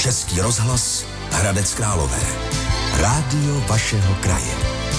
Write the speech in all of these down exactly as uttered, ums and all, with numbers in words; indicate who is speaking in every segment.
Speaker 1: Český rozhlas Hradec Králové. Rádio vašeho kraje.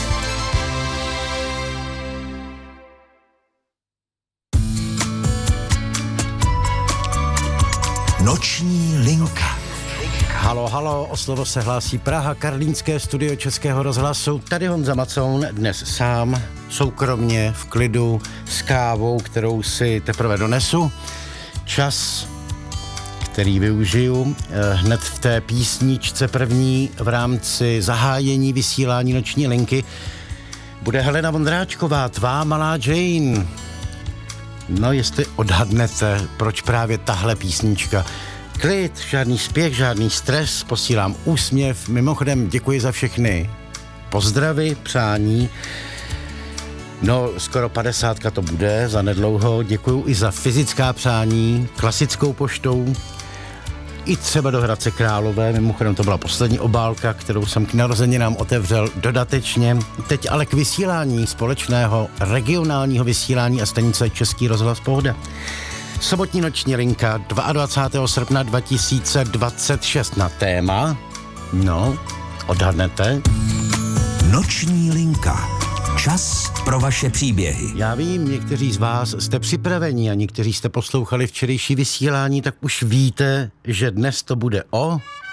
Speaker 1: Noční linka.
Speaker 2: Halo, halo, o slovo se hlásí Praha, Karlínské studio Českého rozhlasu. Tady Honza Macoun, dnes sám, soukromně, v klidu, s kávou, kterou si teprve donesu. Čas, který využiju eh, hned v té písničce první v rámci zahájení vysílání Noční linky, bude Helena Vondráčková, Tvá malá Jane. No, jestli odhadnete, proč právě tahle písnička. Klid, žádný spěch, žádný stres, posílám úsměv. Mimochodem děkuji za všechny pozdravy, přání. No, skoro padesátka to bude za nedlouho. Děkuju i za fyzická přání, klasickou poštou. I třeba do Hradce Králové, mimochodem to byla poslední obálka, kterou jsem k narozeninám otevřel dodatečně. Teď ale k vysílání společného regionálního vysílání a stanice Český rozhlas Pohoda. Sobotní noční linka dvacátého druhého srpna dva tisíce dvacet šest na téma. No, odhadnete.
Speaker 1: Noční linka. Čas pro vaše příběhy.
Speaker 2: Já vím, někteří z vás jste připraveni a někteří jste poslouchali včerejší vysílání, tak už víte, že dnes to bude o